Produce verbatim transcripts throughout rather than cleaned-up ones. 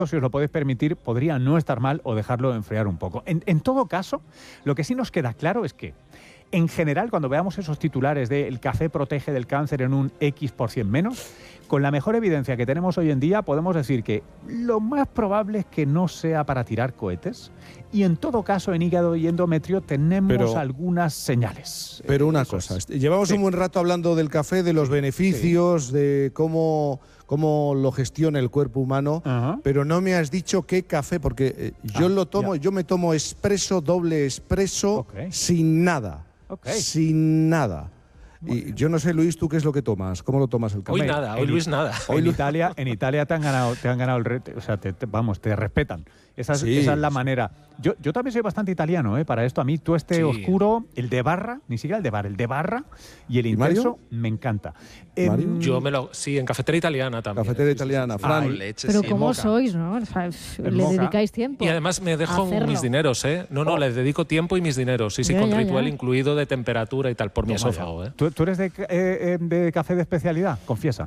si os lo podéis permitir, podría no estar mal o dejarlo enfriar un poco. En, en todo caso, lo que sí nos queda claro es que, en general, cuando veamos esos titulares de el café protege del cáncer en un X por cien menos, con la mejor evidencia que tenemos hoy en día, podemos decir que lo más probable es que no sea para tirar cohetes, y en todo caso, en hígado y endometrio tenemos pero, algunas señales. Pero una Eso cosa, es. llevamos sí. un buen rato hablando del café, de los beneficios, sí. de cómo... cómo lo gestiona el cuerpo humano, uh-huh. pero no me has dicho qué café, porque eh, yo ah, lo tomo, ya. yo me tomo expreso, doble expreso, okay. sin nada, okay. sin nada. Y yo no sé, Luis, ¿tú qué es lo que tomas? ¿Cómo lo tomas el café? Hoy nada, hoy Luis nada. Hoy en Italia, en Italia te han ganado, te han ganado el reto, o sea, te, te, vamos, te respetan. Esa es, sí, esa es la sí. manera. Yo, yo también soy bastante italiano, ¿eh? Para esto, a mí tú este sí. oscuro, el de barra, ni siquiera el de bar, el de barra y el ¿Y intenso, Mario? me encanta. Eh, yo me lo, sí, en cafetera italiana también. Cafetera sí, italiana, sí, sí. Fran. Ah, leche, Pero sí, ¿cómo moca. sois, no? O sea, le moca. dedicáis tiempo. Y además me dejo mis dineros, ¿eh? No, no, oh. les dedico tiempo y mis dineros. Sí, sí, ya, con ya, ritual ya. incluido de temperatura y tal, por Toma mi esófago, ¿eh? ¿Tú, ¿Tú eres de, eh, de café de especialidad? Confiesa.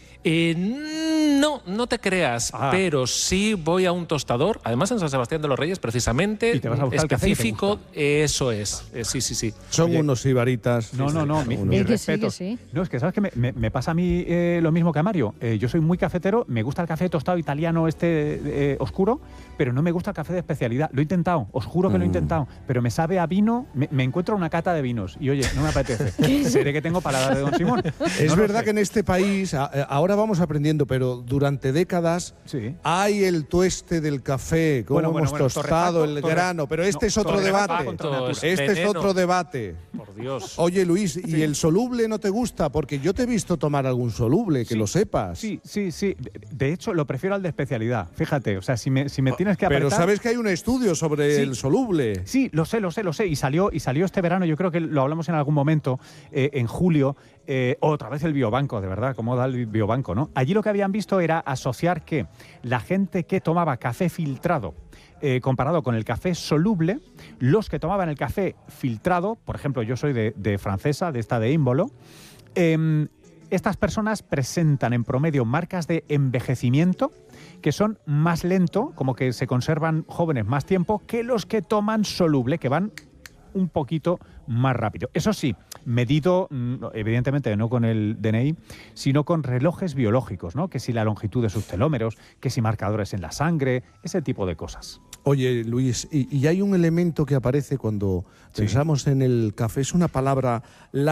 Eh, no, no te creas, ah. pero sí voy a un tostador, además en San Sebastián de los Reyes, precisamente, ¿Y te vas a buscar específico, el café que eso es, eh, sí, sí, sí. Son Oye, unos ibaritas. No, no, no, mi, mi respeto. Sí, sí. No, es que sabes que me, me, me pasa a mí eh, lo mismo que a Mario. Eh, yo soy muy cafetero, me gusta el café tostado italiano este eh, oscuro, pero no me gusta el café de especialidad. Lo he intentado, os juro que mm. lo he intentado, pero me sabe a vino, me, me encuentro una cata de vinos y oye, no me apetece. Seré que tengo paladar de Don Simón. Es no verdad que en este país, a, ahora vamos aprendiendo, pero durante décadas sí. hay el tueste del café, cómo bueno, hemos bueno, bueno, tostado el grano, pero este no, es otro debate. Este veneno. es otro debate. Por Dios. Oye, Luis, ¿y sí. el soluble no te gusta? Porque yo te he visto tomar algún soluble, que sí. lo sepas. Sí, sí, sí. De hecho, lo prefiero al de especialidad. Fíjate, o sea, si me, si me tienes que apretar... Pero sabes que hay un estudio sobre sí. el soluble. Sí, lo sé, lo sé, lo sé. Y salió, y salió este verano, yo creo que lo hablamos en algún momento, eh, en julio, eh, otra vez el biobanco, de verdad, cómo da el biobanco, ¿no? Allí lo que habían visto era asociar que la gente que tomaba café filtrado eh, comparado con el café soluble, los que tomaban el café filtrado, por ejemplo, yo soy de, de francesa, de esta de Ímbolo, eh, estas personas presentan en promedio marcas de envejecimiento que son más lento, como que se conservan jóvenes más tiempo, que los que toman soluble, que van un poquito más rápido. Eso sí, medido, evidentemente no con el D N I, sino con relojes biológicos, ¿no? Que si la longitud de sus telómeros, que si marcadores en la sangre, ese tipo de cosas. Oye, Luis, y, y hay un elemento que aparece cuando sí. pensamos en el café, es una palabra, la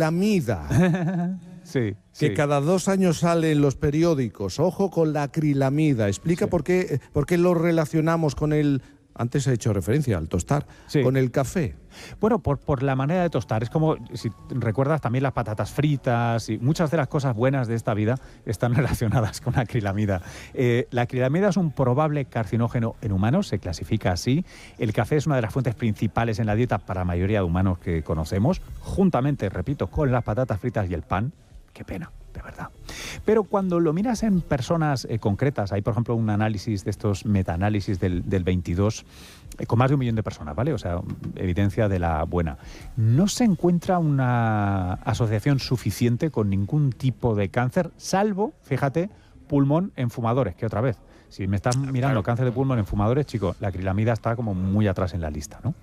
acrilamida. Sí, que sí. cada dos años sale en los periódicos. Ojo con la acrilamida. Explica sí. por qué, por qué lo relacionamos con el... Antes he hecho referencia al tostar, sí. con el café. Bueno, por, por la manera de tostar. Es como, si recuerdas, también las patatas fritas y muchas de las cosas buenas de esta vida están relacionadas con la acrilamida. Eh, la acrilamida es un probable carcinógeno en humanos, se clasifica así. El café es una de las fuentes principales en la dieta para la mayoría de humanos que conocemos, juntamente, repito, con las patatas fritas y el pan. Qué pena, de verdad. Pero cuando lo miras en personas eh, concretas, hay por ejemplo un análisis de estos metaanálisis del, del veintidós, eh, con más de un millón de personas, ¿vale? O sea, evidencia de la buena. No se encuentra una asociación suficiente con ningún tipo de cáncer, salvo, fíjate, pulmón en fumadores, que otra vez, si me estás mirando claro. cáncer de pulmón en fumadores, chico, la acrilamida está como muy atrás en la lista, ¿no?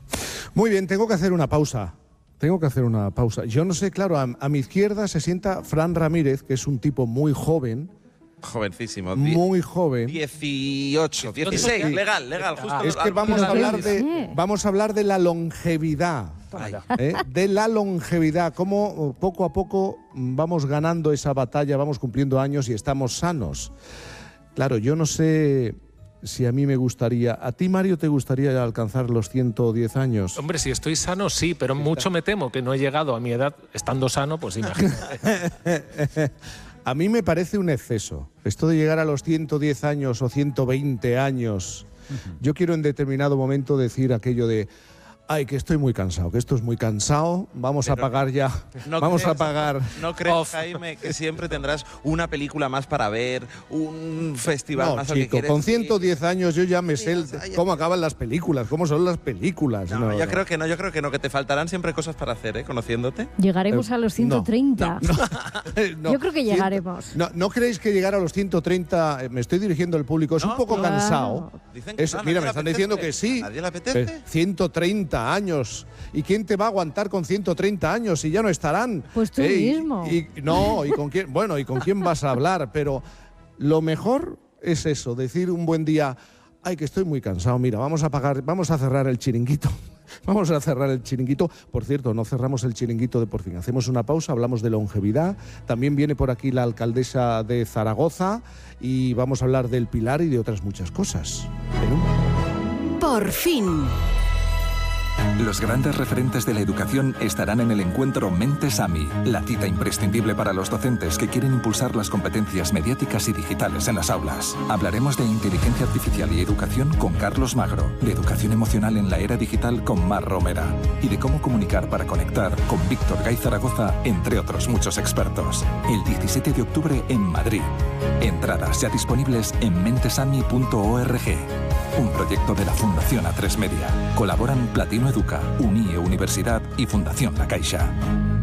Muy bien, tengo que hacer una pausa. Tengo que hacer una pausa. Yo no sé, claro, a, a mi izquierda se sienta Fran Ramírez, que es un tipo muy joven. Jovencísimo. Muy joven. dieciocho, dieciséis, sí. legal, legal. Justo es que vamos a, hablar de, vamos a hablar de la longevidad. ¿eh? De la longevidad. Cómo poco a poco vamos ganando esa batalla, vamos cumpliendo años y estamos sanos. Claro, yo no sé... Si a mí me gustaría... ¿A ti, Mario, te gustaría alcanzar los ciento diez años? Hombre, si estoy sano, sí, pero mucho me temo que no he llegado a mi edad estando sano, pues imagínate. A mí me parece un exceso. Esto de llegar a los ciento diez años o ciento veinte años. Uh-huh. Yo quiero en determinado momento decir aquello de... Ay, que estoy muy cansado, que esto es muy cansado. Vamos Pero a pagar ya. No Vamos crees, a pagar. ¿No crees, Jaime, que siempre tendrás una película más para ver, un festival no, más chico, al que quieres con ciento diez ir? años yo ya me sé el, cómo acaban las películas, cómo son las películas. No, no, yo no. creo que no, yo creo que no, que te faltarán siempre cosas para hacer, ¿eh? Conociéndote. Llegaremos Eh, a los ciento treinta. No, no, yo creo que llegaremos. No, ¿no creéis que llegar a los ciento treinta, eh, me estoy dirigiendo al público, es No, un poco claro. cansado? Dicen que Es- no, a mira, nadie me le están apetece. diciendo que sí. ¿A nadie le apetece? Eh, ciento treinta años. ¿Y quién te va a aguantar con ciento treinta años si ya no estarán? Pues tú Eh, y- mismo. Y, no, y con quién, bueno, ¿y con quién vas a hablar? Pero lo mejor es eso, decir un buen día, ay, que estoy muy cansado, mira, vamos a pagar, vamos a cerrar el chiringuito. Vamos a cerrar el chiringuito. Por cierto, no cerramos el chiringuito de por fin. Hacemos una pausa, hablamos de longevidad. También viene por aquí la alcaldesa de Zaragoza y vamos a hablar del Pilar y de otras muchas cosas. Pero... Por fin. Los grandes referentes de la educación estarán en el encuentro Mentes AMI, la cita imprescindible para los docentes que quieren impulsar las competencias mediáticas y digitales en las aulas. Hablaremos de inteligencia artificial y educación con Carlos Magro, de educación emocional en la era digital con Mar Romera y de cómo comunicar para conectar con Víctor Gay Zaragoza, entre otros muchos expertos. El diecisiete de octubre en Madrid. Entradas ya disponibles en mentesami punto org. Un proyecto de la Fundación A tres Media. Colaboran Platino Educa, UNIE Universidad y Fundación La Caixa.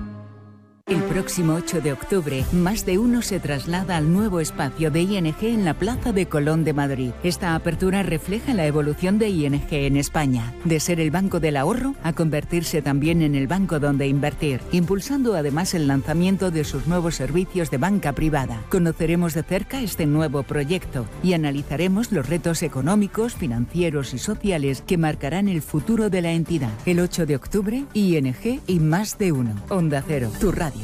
El próximo ocho de octubre, más de uno se traslada al nuevo espacio de I N G en la Plaza de Colón de Madrid. Esta apertura refleja la evolución de I N G en España, de ser el banco del ahorro a convertirse también en el banco donde invertir, impulsando además el lanzamiento de sus nuevos servicios de banca privada. Conoceremos de cerca este nuevo proyecto y analizaremos los retos económicos, financieros y sociales que marcarán el futuro de la entidad. El ocho de octubre, I N G y más de uno. Onda Cero, tu radio.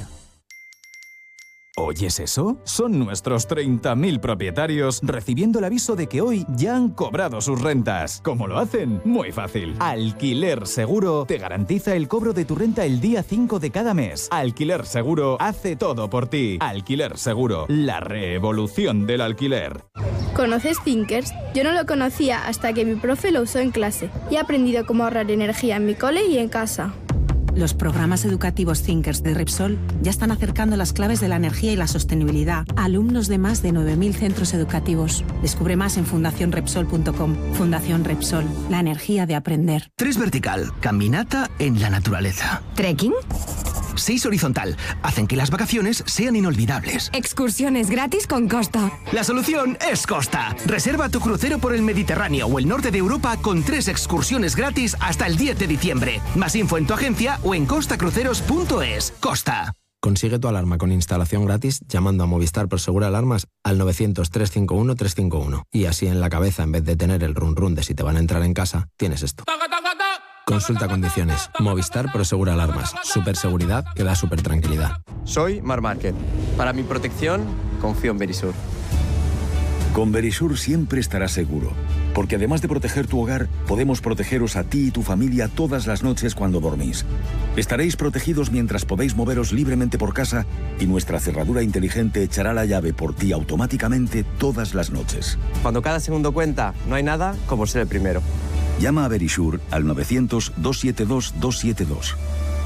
¿Oyes eso? Son nuestros treinta mil propietarios recibiendo el aviso de que hoy ya han cobrado sus rentas. ¿Cómo lo hacen? Muy fácil. Alquiler Seguro te garantiza el cobro de tu renta el día cinco de cada mes. Alquiler Seguro hace todo por ti. Alquiler Seguro, la revolución del alquiler. ¿Conoces Thinkers? Yo no lo conocía hasta que mi profe lo usó en clase y he aprendido cómo ahorrar energía en mi cole y en casa. Los programas educativos Thinkers de Repsol ya están acercando las claves de la energía y la sostenibilidad a alumnos de más de nueve mil centros educativos. Descubre más en fundación repsol punto com. Fundación Repsol, la energía de aprender. Tres vertical, caminata en la naturaleza. ¿Trekking? Seis horizontal, hacen que las vacaciones sean inolvidables. Excursiones gratis con Costa. La solución es Costa. Reserva tu crucero por el Mediterráneo o el norte de Europa con tres excursiones gratis hasta el diez de diciembre. Más info en tu agencia o en costa cruceros punto es. Costa. Consigue tu alarma con instalación gratis llamando a Movistar Prosegur Alarmas al novecientos, trescientos cincuenta y uno, trescientos cincuenta y uno. Y así en la cabeza, en vez de tener el run run de si te van a entrar en casa, tienes esto. Consulta condiciones. Movistar Prosegur Alarmas. Super seguridad que da super tranquilidad. Soy Mar Márquez. Para mi protección, confío en Verisur. Con Verisur siempre estarás seguro. Porque además de proteger tu hogar, podemos protegeros a ti y tu familia todas las noches cuando dormís. Estaréis protegidos mientras podéis moveros libremente por casa y nuestra cerradura inteligente echará la llave por ti automáticamente todas las noches. Cuando cada segundo cuenta, no hay nada como ser el primero. Llama a Verisur al novecientos, doscientos setenta y dos, doscientos setenta y dos.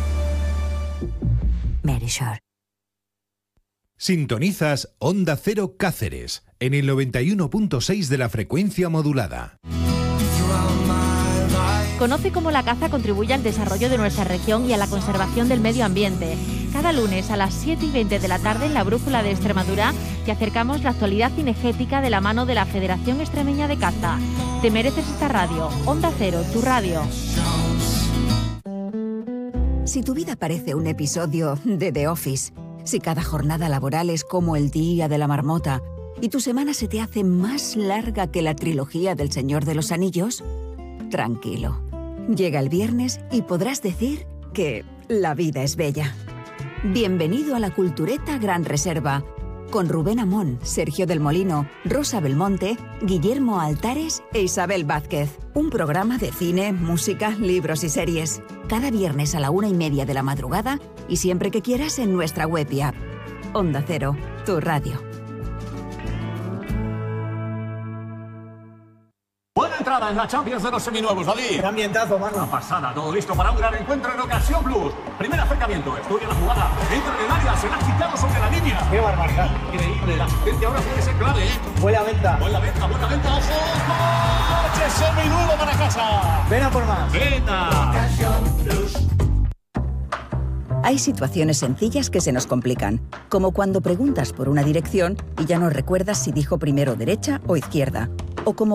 Verisur. Sintonizas Onda Cero Cáceres en el noventa y uno punto seis de la frecuencia modulada. Conoce cómo la caza contribuye al desarrollo de nuestra región y a la conservación del medio ambiente. Cada lunes a las siete y veinte de la tarde en la Brújula de Extremadura te acercamos la actualidad cinegética de la mano de la Federación Extremeña de Caza. Te mereces esta radio. Onda Cero, tu radio. Si tu vida parece un episodio de The Office, si cada jornada laboral es como el día de la marmota y tu semana se te hace más larga que la trilogía del Señor de los Anillos, tranquilo. Llega el viernes y podrás decir que la vida es bella. Bienvenido a la Cultureta Gran Reserva, con Rubén Amón, Sergio del Molino, Rosa Belmonte, Guillermo Altares e Isabel Vázquez. Un programa de cine, música, libros y series. Cada viernes a la una y media de la madrugada y siempre que quieras en nuestra web y app. Onda Cero, tu radio. Buenas Buena entrada en la Champions de los seminuevos, David. Qué ambientazo, mano. Una pasada, todo listo para un gran encuentro en Ocasión Plus. Primer acercamiento, estudia la jugada. Entra en el área, se la ha quitado sobre la línea. Qué barbaridad. Increíble, la asistencia ahora puede ser clave, ¿eh? Buena venta. Buena venta, buena venta, ojo. ¡Coche seminuevo para casa! Ven a por más. Venga. Ocasión Plus. Hay situaciones sencillas que se nos complican, como cuando preguntas por una dirección y ya no recuerdas si dijo primero derecha o izquierda, o como